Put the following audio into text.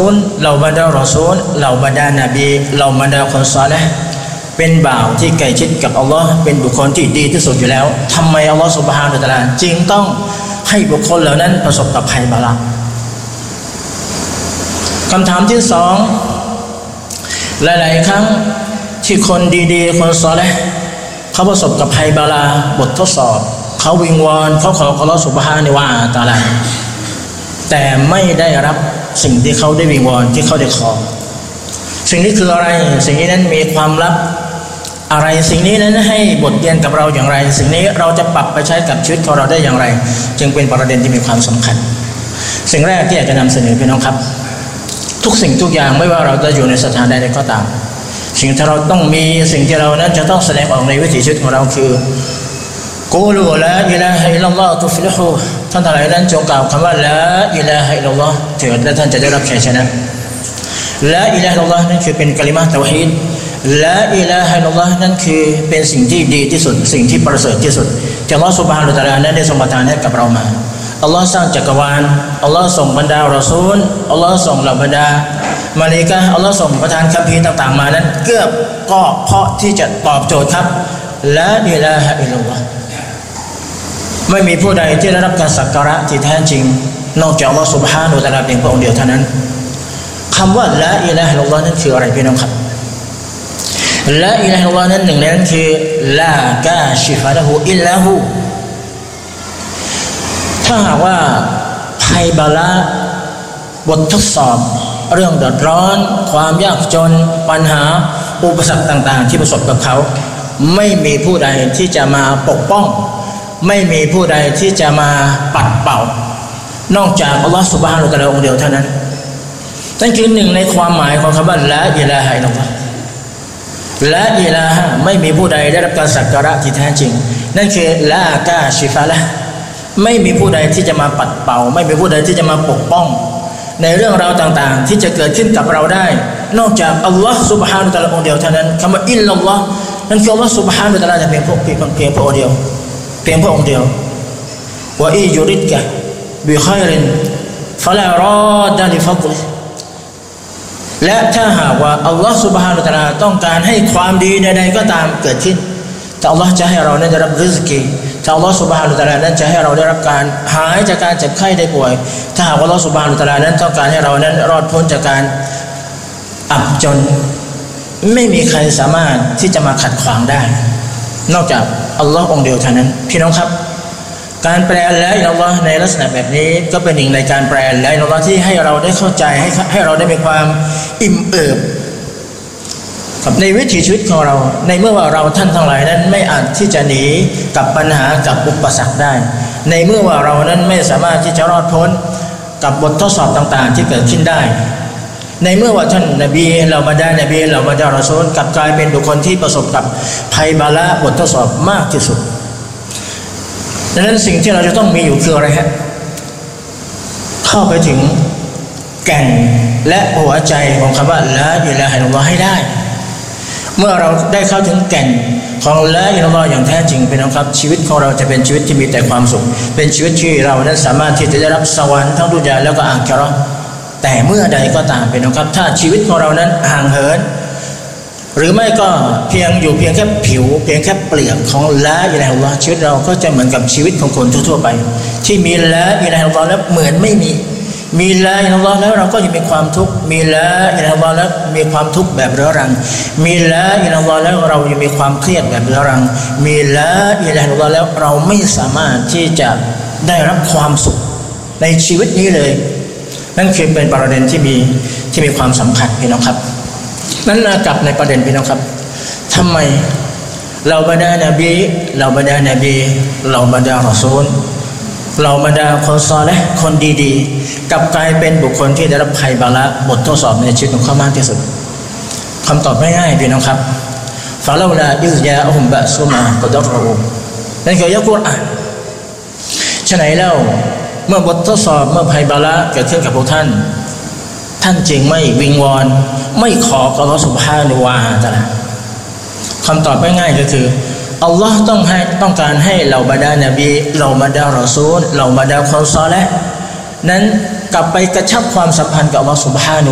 เหล่าบรรดารอซูลเหล่าบรรดานบีเหล่าบรรดาคนซอลิห์เป็นบ่าวที่ใกล้ชิดกับอัลลอฮ์เป็นบุคคลที่ดีที่สุดอยู่แล้วทำไมอัลลอฮ์ซุบฮานะฮูวะตะอาลาจึงต้องให้บุคคลเหล่านั้นประสบกับภัยบาลาคำถามที่สองหลายๆครั้งที่คนดีๆคนซอลิห์เขาประสบกับภัยบาลาบททดสอบเขาวิงวอนเขาขออัลลอฮ์ซุบฮานะฮูวะตะอาลาแต่ไม่ได้รับสิ่งที่เขาได้วิงวอนที่เขาได้ขอสิ่งนี้คืออะไรสิ่งนี้นั้นมีความลับอะไรสิ่งนี้นั้นให้บทเรียนกับเราอย่างไรสิ่งนี้เราจะปรับไปใช้กับชีวิตของเราได้อย่างไรจึงเป็นประเด็นที่มีความสำคัญสิ่งแรกที่อยากจะนำเสนอพี่น้องครับทุกสิ่งทุกอย่างไม่ว่าเราจะอยู่ในสถานใดก็ตามสิ่งที่เราต้องมีสิ่งที่เรานั้นจะต้องแสดงออกในวิถีชีวิตของเราคือกูลูลาอิลาฮะอิลลัลลอฮ์ตุฟลิฮูท่านทั้งหลายนั้นจงกล่าวคำว่าลาอิลาฮะอิลลัลลอฮ์เถิดและท่านจะได้รับชัยชนะลาอิลาฮะอิลลัลลอฮ์นั่นคือเป็นกะลิมะห์เตาฮีดลาอิลาฮะอิลลัลลอฮ์นั่นคือเป็นสิ่งที่ดีที่สุดสิ่งที่ประเสริฐที่สุดที่อัลลอฮ์ซุบฮานะฮูวะตะอาลานั้นได้ทรงประทานให้กับเรามาอัลลอฮ์สร้างจักรวาลอัลลอฮ์ส่งบรรดารอซูลอัลลอฮ์ส่งเหล่าบรรดามลาอิกะฮ์อัลลอฮ์ส่งประทานคัมภีร์ต่างๆมานั้นเกือบก็เพราะที่จะตอบโจทย์ครับลาอิลาฮะอิลลัลลอฮ์ไม่มีผู้ใดที่ได้รับการสักการะที่แท้จริงนอกจากอัลลอฮ์ซุบฮานะฮูวะตะอาลาเพียงพระองค์เดียวเท่านั้นคำว่าลาอิลาฮะอิลลัลลอฮ์นั้นคืออะไรพี่น้องครับลาอิลาฮะอิลลัลลอฮ์นั้นหนึ่งในนั้นคือลากาชิฟะละฮูอิลลาฮูถ้าหากว่าภัยบาลาบททดสอบเรื่องเดือดร้อนความยากจนปัญหาอุปสรรคต่างๆที่ประสบกับเขาไม่มีผู้ใดที่จะมาปกป้องไม่มีผู้ใดที่จะมาปัดเป่านอกจากอัลลอฮฺซุบฮานะฮูวะตะอาลาองค์เดียวเท่านั้นนั่นคือหนึ่งในความหมายของคำว่าลาอิลาฮะอิลลัลลอฮ์ลาอิลาฮะไม่มีผู้ใดได้รับการสักการะที่แท้จริงนั่นคือลากาชิฟะละไม่มีผู้ใดที่จะมาปัดเป่าไม่มีผู้ใดที่จะมาปกป้องในเรื่องราวต่างๆที่จะเกิดขึ้นกับเราได้นอกจากอัลลอฮฺซุบฮานะฮูวะตะอาลาองค์เดียวเท่านั้นคำว่าอิลลัลลอฮ์นั่นคืออัลลอฮฺซุบฮานะฮูวะตะอาลาจะเพียงพระองค์เดียวเพียงพระองค์เดียววะอิยุริดกะบิค็อยรินฟะลารอดะลิฟัฎลิและถ้าหากว่าอัลลอฮฺซุบฮานะฮูวะตะอาลาต้องการให้ความดีใดๆก็ตามเกิดขึ้นแต่อัลลอฮฺจะให้เราได้รับริซกีถ้าอัลลอฮฺซุบฮานะฮูวะตะอาลานั้นจะให้เราได้รับการหายจากการเจ็บไข้ได้ป่วยถ้าหากว่าอัลลอฮฺซุบฮานะฮูวะตะอาลานั้นต้องการให้เรานั้นรอดพ้นจากการอับจนไม่มีใครสามารถที่จะมาขัดขวางได้นอกจากอัลลอฮ์องเดียวเท่านั้นพี่น้องครับการแปลอัลลอฮ์อิลลัลลอฮ์ในลักษณะแบบนี้ก็เป็นหนึ่งในการแปลอัลลอฮ์อิลลัลลอฮ์ที่ให้เราได้เข้าใจให้เราได้มีความอิ่มเอิบกับในวิถีชีวิตของเราในเมื่อว่าเราท่านทั้งหลายนั้นไม่อาจที่จะหนีกับปัญหากับอุปสรรคได้ในเมื่อว่าเรานั้นไม่สามารถที่จะรอดพ้นกับบททดสอบต่างๆที่เกิดขึ้นได้ในเมื่อว่าท่านนบีเราบรรดานบีเราบรรดารอซูลกลับกลายเป็นบุคคลที่ประสบกับภัยบาลาบททดสอบมากที่สุดดังนั้นสิ่งที่เราจะต้องมีอยู่คืออะไรฮะเข้าไปถึงแก่นและหัวใจของคำว่าลาอิลาฮะอิลลัลลอฮ์ให้ได้เมื่อเราได้เข้าถึงแก่นของลาอิลลัลลอฮ์อย่างแท้จริงเป็นนะครับชีวิตของเราจะเป็นชีวิตที่มีแต่ความสุขเป็นชีวิตที่เรานั้นสามารถที่จะได้รับสวรรค์ทั้งดุนยาแล้วก็อาคิเราะห์แต่เมื่อใดก็ตามเป็นนะครับถ้าชีวิตของเรานั้นห่างเหินหรือไม่ก็เพียงแค่ผิวเพียงแค่เปลือกของลาอิลาฮะอิลลัลลอฮ์ชีวิตเราก็จะเหมือนกับชีวิตของคนทั่วๆไปที่มีลาอิลาฮะอิลลัลลอฮ์แล้วเหมือนไม่มีลาอิลาฮะอิลลัลลอฮ์แล้วเราก็จะมีความทุกข์มีลาอิลาฮะอิลลัลลอฮ์แล้วมีความทุกข์แบบเรื้อรังมีลาอิลาฮะอิลลัลลอฮ์แล้วเรายังมีความเครียดแบบเรื้อรังมีลาอิลาฮะอิลลัลลอฮ์แล้วเราไม่สามารถที่จะได้รับความสุขในชีวิตนี้เลยนั่นคือเป็นประเด็นที่มีความสำคัญพี่น้องครับนั่นกลับในประเด็นพี่น้องครับทำไมเราบรรดานบีเราบรรดารอซูลเราบรรดาคนซอลิห์คนดีๆกลับกลายเป็นบุคคลที่ได้รับภัยบาลาบททดสอบในชีวิตของเขามากที่สุดคำตอบง่ายๆพี่น้องครับฟะลาลาอิซยาอะฮุมบะซุมาก็ดัรอูนั่นคืออัลกุรอานฉะนั้นแล้วเมื่อบททดสอบเมื่อภัยบาลาเกิดขึ้นกับพวกท่านจึงไม่วิงวอนไม่ขอกับอัลลอฮฺซุบฮานะฮูวะตะอาลาคำตอบง่ายๆก็คืออัลลอฮ์ต้องการให้เหล่าบรรดานบีเหล่าบรรดารอซูลเหล่าบรรดาคนซอลิห์นั้นกลับไปกระชับความสัมพันธ์กับอัลลอฮฺซุบฮานะ